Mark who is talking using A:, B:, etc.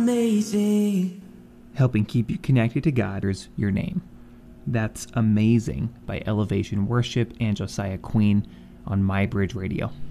A: Amazing.
B: Helping keep you connected to God is your name. That's Amazing by Elevation Worship and Josiah Queen on My Bridge Radio.